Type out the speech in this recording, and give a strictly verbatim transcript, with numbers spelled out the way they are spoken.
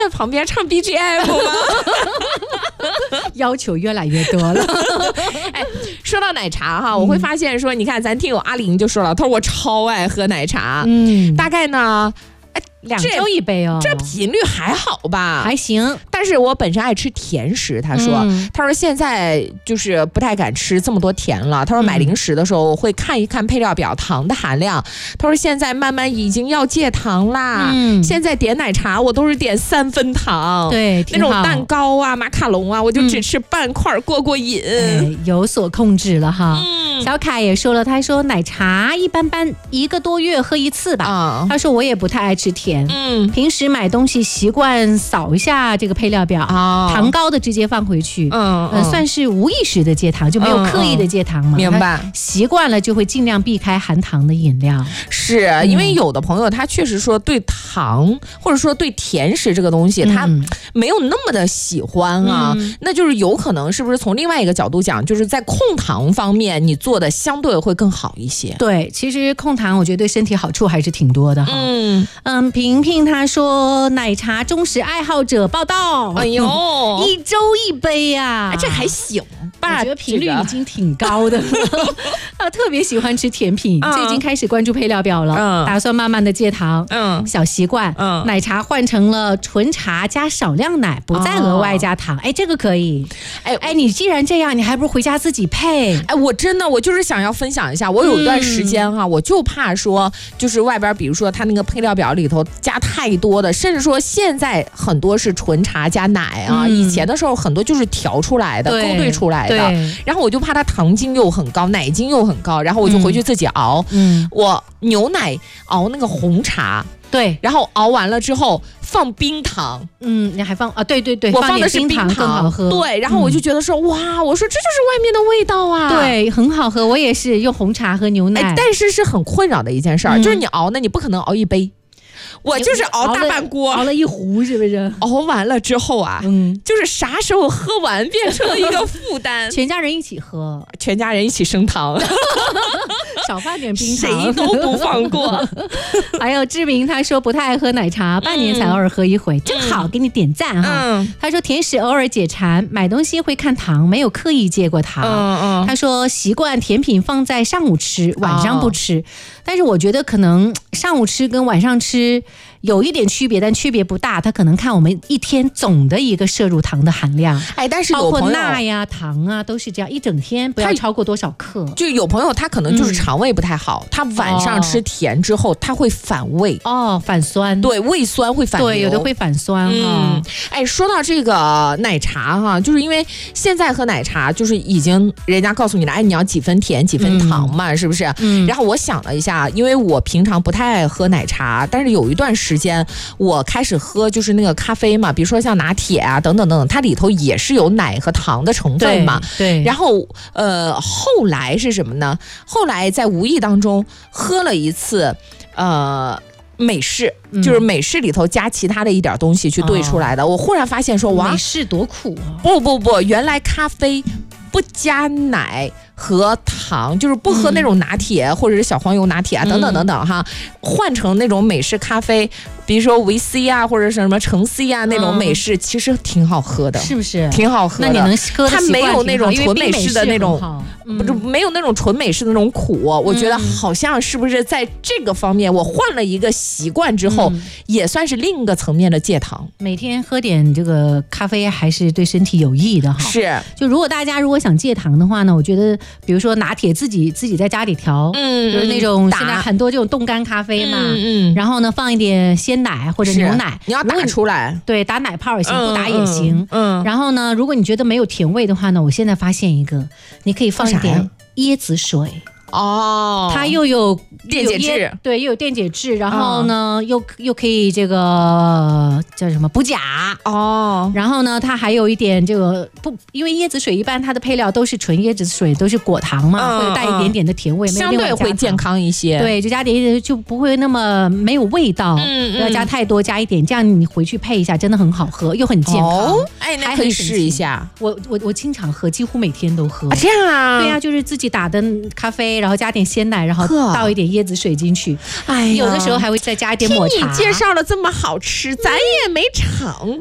在旁边唱 B G M 吗？ 要求越来越多了。 哎，说到奶茶哈，我会发现说，你看咱听友阿玲就说了，她说我超爱喝奶茶，嗯，大概呢。 两周一杯哦， 这频率还好吧？ 还行。 但是我本身爱吃甜食，他说，嗯、他说现在就是不太敢吃这么多甜了。他说买零食的时候我会看一看配料表糖的含量。他说现在慢慢已经要戒糖啦。嗯，现在点奶茶我都是点三分糖， 对， 那种蛋糕啊、马卡龙啊，我就只吃半块过过瘾， 嗯哎、有所控制了哈。嗯，小凯也说了，他说奶茶一般般，一个多月喝一次吧。啊、他说我也不太爱吃甜。嗯，平时买东西习惯扫一下这个配料表，哦、糖高的直接放回去，嗯，呃、算是无意识的戒糖，就没有刻意的戒糖嘛。 嗯嗯、明白， 习惯了就会尽量避开含糖的饮料。 是、嗯、因为有的朋友他确实说对糖或者说对甜食这个东西，他没有那么的喜欢啊，嗯、那就是有可能是不是从另外一个角度讲，就是在控糖方面你做的相对会更好一些。 对，其实控糖我觉得对身体好处还是挺多的哈。嗯嗯，平平他说奶茶忠实爱好者报道，哎呦，一周一杯呀、啊， 这还行吧？ 我觉得频率已经挺高的了。他特别喜欢吃甜品，嗯、最近开始关注配料表了，嗯、打算慢慢的戒糖。嗯，小习惯，嗯、奶茶换成了纯茶加少量奶，不再额外加糖。哦、哎，这个可以。哎哎，你既然这样，你还不如回家自己配。 哎，我真的，我就是想要分享一下，我有一段时间哈、啊，嗯、我就怕说，就是外边比如说他那个配料表里头加太多的，甚至说现在很多是纯茶加奶啊，嗯、以前的时候很多就是调出来的、勾兑出来的，然后我就怕它糖精又很高，奶精又很高，然后我就回去自己熬。嗯，我牛奶熬那个红茶。 对， 然后熬完了之后放冰糖， 嗯，你还放啊？对对对， 我放的是冰糖更好喝。 对，然后我就觉得说，嗯、哇，我说这就是外面的味道啊， 对，很好喝。我也是用红茶和牛奶， 哎、但是是很困扰的一件事儿，嗯、就是你熬呢，你不可能熬一杯。我就是熬大半锅， 熬了一壶，是不是？ 熬完了之后啊，嗯，就是啥时候喝完变成了一个负担。 全家人一起喝， 全家人一起升糖， 少放点冰糖， 谁都不放过。 还有志明他说不太爱喝奶茶，半年才偶尔喝一回，嗯、真好，给你点赞哈。嗯、他说甜食偶尔解馋，买东西会看糖，没有刻意戒过糖。嗯嗯、他说习惯甜品放在上午吃，晚上不吃。哦、但是我觉得可能上午吃跟晚上吃有一点区别，但区别不大。它可能看我们一天总的一个摄入糖的含量， 哎，但是有包括钠呀、糖啊，都是这样，一整天不要超过多少克。 就有朋友他可能就是肠胃不太好，嗯、他晚上吃甜之后，他会反胃哦，反酸， 对，胃酸会反流， 对，有的会反酸哈、 嗯。哎，说到这个奶茶哈，就是因为现在喝奶茶就是已经人家告诉你了，哎，你要几分甜几分糖嘛，嗯、是不是？嗯。然后我想了一下，因为我平常不太爱喝奶茶，但是有一段时间我开始喝就是那个咖啡嘛，比如说像拿铁啊等等等等，它里头也是有奶和糖的成分嘛。 对。对然后呃，后来是什么呢？后来在无意当中喝了一次，呃。美式就是美式里头加其他的一点东西去兑出来的，嗯、我忽然发现说，哇， 美式多苦啊！ 不不不，原来咖啡不加奶和糖，就是不喝那种拿铁、嗯、或者是小黄油拿铁啊等等等等哈，换成那种美式咖啡，比如说维 C 啊或者什么橙 C 啊那种美式，嗯、其实挺好喝的， 是不是？ 挺好喝的。 那你能喝的它没有那种纯美式的那种， 嗯、 不是没有那种纯美式的那种苦。嗯、我觉得好像是不是在这个方面，我换了一个习惯之后，嗯、也算是另一个层面的戒糖。 每天喝点这个咖啡还是对身体有益的哈。 是， 就如果大家如果想戒糖的话呢，我觉得比如说拿铁自己自己在家里调，嗯，就是那种现在很多这种冻干咖啡嘛，嗯嗯，然后呢放一点鲜奶或者牛奶， 你要打出来， 对，打奶泡也行，嗯、不打也行，嗯。然后呢，如果你觉得没有甜味的话呢，我现在发现一个，你可以放一点椰子水。哦，它又有电解质， 对，又有电解质，然后呢，嗯、又又可以这个叫什么补钾哦，然后呢，它还有一点这个不，因为椰子水一般它的配料都是纯椰子水，都是果糖嘛，嗯、或者带一点点的甜味， 相对会健康一些。 对，就加点一点就不会那么没有味道，嗯、不要加太多，加一点，这样你回去配一下，真的很好喝，又很健康。 哦、哎，那可以试一下。 我我我经常喝，几乎每天都喝。 啊、这样啊？ 对呀、啊，就是自己打的咖啡。然后加点鲜奶，然后倒一点椰椰子水进去， 哎， 有的时候还会再加一点抹茶。 听你介绍了这么好吃，咱也没尝过。